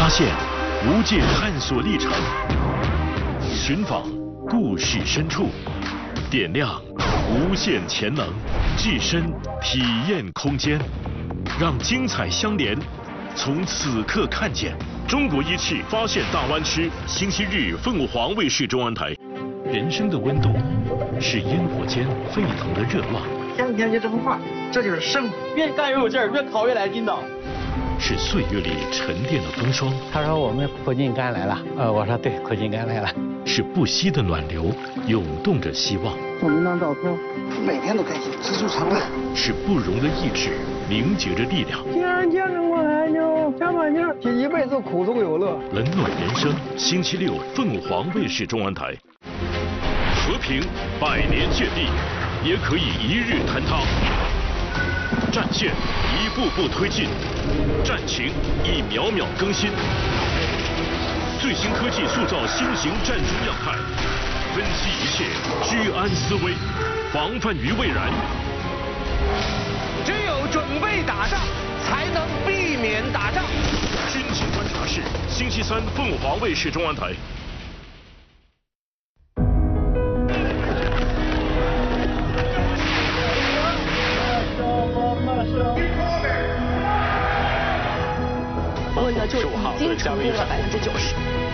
现无界探索历程，寻访故事深处，点亮无限潜能，置身体验空间，让精彩相连，从此刻看见。中国一汽发现大湾区，星期日凤凰卫视中央台。人生的温度是烟火间沸腾的热望， 天天就这么画，这就是生活。越干越有劲儿，越烤越来劲道。 是岁月里沉淀的风霜。 他说我们苦尽甘来了，我说对，苦尽甘来了。 是不息的暖流，涌动着希望。 送您张照片，每天都开心，知足常乐。 是不容的意志，凝结着力量。 既然见证过来，就加把劲儿，这一辈子苦中有乐。 冷暖人生，星期六凤凰卫视中央台。和平100年建立，也可以一日坍塌。战线一步步推进，战情一秒秒更新。最新科技塑造新型战争样态，分析一切，居安思危，防范于未然。 只有准备打仗，才能避免打仗。 军情观察室，星期三凤凰卫视中央台。 就已经成功了90%。